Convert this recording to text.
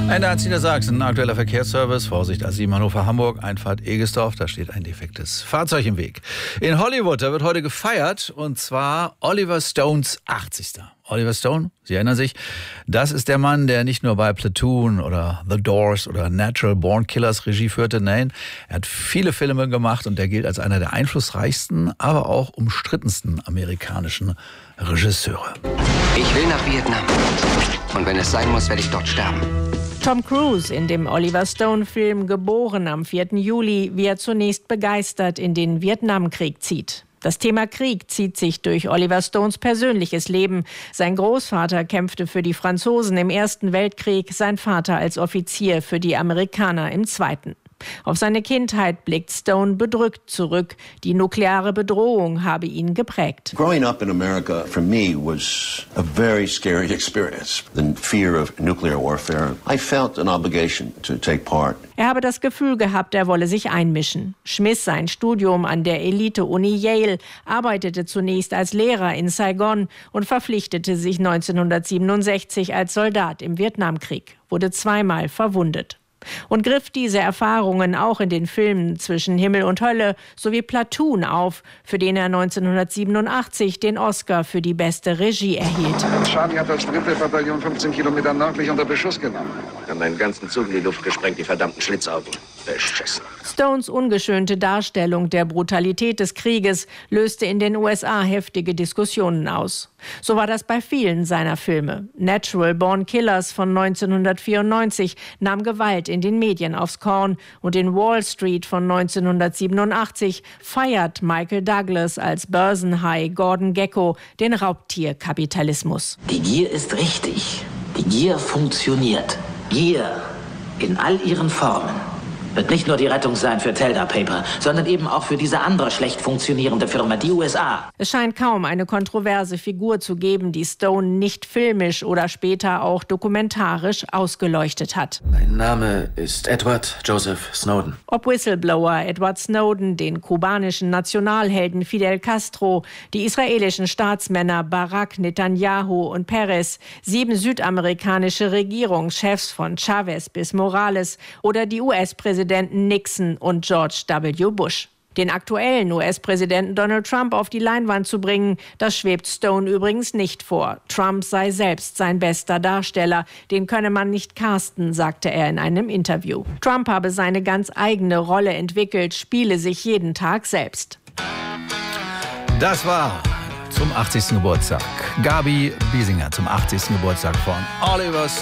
Ende an Niedersachsen, aktueller Verkehrsservice, Vorsicht A7 Hannover-Hamburg, Einfahrt Egesdorf, da steht ein defektes Fahrzeug im Weg. In Hollywood, da wird heute gefeiert, und zwar Oliver Stones 80. Oliver Stone, Sie erinnern sich, das ist der Mann, der nicht nur bei Platoon oder The Doors oder Natural Born Killers Regie führte, nein, er hat viele Filme gemacht und der gilt als einer der einflussreichsten, aber auch umstrittensten amerikanischen Regisseure. Ich will nach Vietnam. Und wenn es sein muss, werde ich dort sterben. Tom Cruise in dem Oliver Stone-Film Geboren am 4. Juli, wie er zunächst begeistert in den Vietnamkrieg zieht. Das Thema Krieg zieht sich durch Oliver Stones persönliches Leben. Sein Großvater kämpfte für die Franzosen im Ersten Weltkrieg, sein Vater als Offizier für die Amerikaner im Zweiten. Auf seine Kindheit blickt Stone bedrückt zurück. Die nukleare Bedrohung habe ihn geprägt. Growing up in America for me was a very scary experience. The fear of nuclear warfare. I felt an obligation to take part. Er habe das Gefühl gehabt, er wolle sich einmischen. Schmiss sein Studium an der Elite-Uni Yale, arbeitete zunächst als Lehrer in Saigon und verpflichtete sich 1967 als Soldat im Vietnamkrieg, wurde zweimal verwundet. Und griff diese Erfahrungen auch in den Filmen Zwischen Himmel und Hölle sowie Platoon auf, für den er 1987 den Oscar für die beste Regie erhielt. Charlie hat das 3. Bataillon 15 Kilometer nördlich unter Beschuss genommen. Haben einen ganzen Zug in die Luft gesprengt, die verdammten Schlitzaugen. Beschissen. Stones ungeschönte Darstellung der Brutalität des Krieges löste in den USA heftige Diskussionen aus. So war das bei vielen seiner Filme. Natural Born Killers von 1994 nahm Gewalt in den Medien aufs Korn und in Wall Street von 1987 feiert Michael Douglas als Börsenhai Gordon Gekko den Raubtierkapitalismus. Die Gier ist richtig. Die Gier funktioniert. Gier in all ihren Formen wird nicht nur die Rettung sein für Telda Paper, sondern eben auch für diese andere schlecht funktionierende Firma, die USA. Es scheint kaum eine kontroverse Figur zu geben, die Stone nicht filmisch oder später auch dokumentarisch ausgeleuchtet hat. Mein Name ist Edward Joseph Snowden. Ob Whistleblower Edward Snowden, den kubanischen Nationalhelden Fidel Castro, die israelischen Staatsmänner Barak, Netanyahu und Peres, 7 südamerikanische Regierungschefs von Chavez bis Morales oder die US-Präsidenten Nixon und George W. Bush. Den aktuellen US-Präsidenten Donald Trump auf die Leinwand zu bringen, das schwebt Stone übrigens nicht vor. Trump sei selbst sein bester Darsteller, den könne man nicht casten, sagte er in einem Interview. Trump habe seine ganz eigene Rolle entwickelt, spiele sich jeden Tag selbst. Das war zum 80. Geburtstag Gabi Biesinger, zum 80. Geburtstag von Oliver Stone.